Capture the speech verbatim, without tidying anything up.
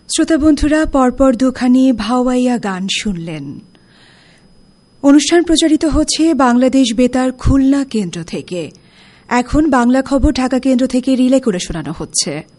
শ্রোতা বন্ধুরা, পরপর দুখানি ভাওয়াইয়া গান শুনলেন। অনুষ্ঠান প্রচারিত হচ্ছে বাংলাদেশ বেতার খুলনা কেন্দ্র থেকে। এখন বাংলা খবর ঢাকা কেন্দ্র থেকে রিলে করে শোনানো হচ্ছে।